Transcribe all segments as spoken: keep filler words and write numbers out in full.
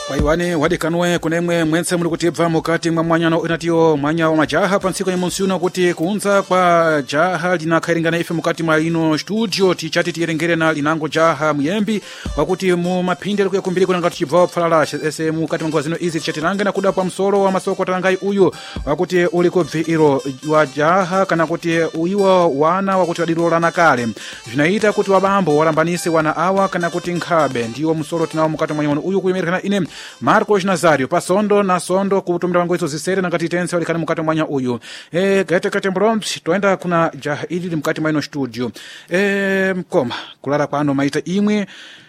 Waiwane wadikanwe kunemwe mwense muli kutibva mukati mwa mwanyano inatiyo mwanya wa majaha pansiku ya monsiuno kuti kuunza kwa jaha linakhailingana ife mukati mwa ino studio tichati tiyerengere na linango jaha muyembi wakuti mu maphinde likuya kumbiri kuna ngati chibva wapfalala ese mukati mwa zino izi tichatilange na kuda pa msolo wa masoko talangai uyu wakuti uli kubviiro wa jaha kana kuti uiwa wana wakuti wadilolana kale zinaita kuti wabambo walambanise wana awa kana kuti nkhabe ndiyo msolo tinawo mukati mwa mwanyano uyu kuyemerekana ine Marcos Nazario pasondo na sondo kutumira wangu izo zisere na ngati tense walikani mukati mwanya uyu e, gete kate mbromps toenda kuna jaha ili mukati mwa ino studio e, mkoma kulala kwano maita imwe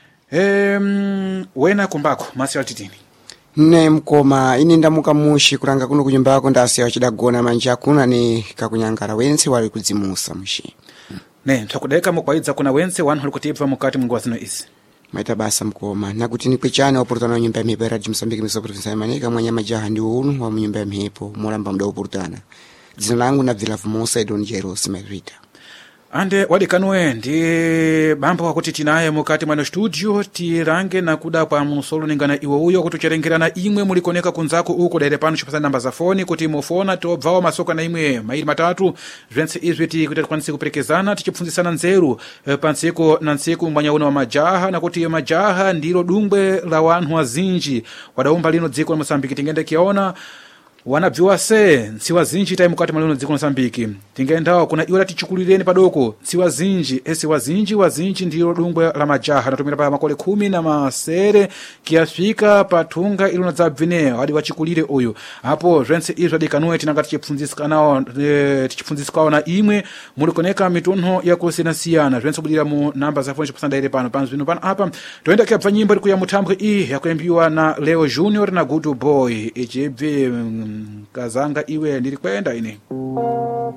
e, wena kumbako masi altitini ne mkoma ini ndamuka mushi kuranga kuno kunyumba yako ndasi wachidagona manja kuna ni kakunyangara wense wali kudzimusa mushi ne takudeka mukwaidza kuna wense wanu wali kutibva mukati mungu wa zino izi maita basa mkoma nakuti nikwechana opurutana wa nyumba ya mhepo ya Radio Msambiki miso provinsa ya Manika mwanya majaha ndi unu wa nyumba ya mhepo mulamba mda opurutana dzina langu na Vilavu Musa Edon Jairos Marita ande wadikanwe ndi bambo wakuti tinaye mukati mwa studio tirange na kuda kwa musolo ningana iwo uyo kuti ucherengerana imwe mulikoneka kunzako uko daire pano chipasa namba za foni kuti mufona tobvawo masoko na imwe maili matatu zvense izvi tikuti tikwanise kuperekezana tichipfunzisana nzeru e, pansiku na nsiku mwanya uno wa majaha na kuti majaha ndilo dungwe la wanhu wazinji wadaumba lino dziko la Mosambiki tingende kiona wanabviwa se nsiwa zinji tai mukati malino dziko la Mosambiki tingendawo kuna iwo tichukulireni padoko nsiwa zinji esi wazinji wazinji ndilo dungwe la majaha natumira pa makole kumi na masere kiafika patunga ilo na zabvine wadi wachikulire uyu hapo zvense izvo dikanwe tinangati chipfunzisikanawo e, tichipfunzisikwawo na imwe mulikoneka mitunho ya kusiyana zvense kudira mu namba za foni chipasanda ire pano pano zvino pano apa toenda kyabva nyimbo iri kuya mutambwe iyi yakuyembiwa na Leo Junior na Good Boy ichibve kazanga iwe ndiri kwenda ine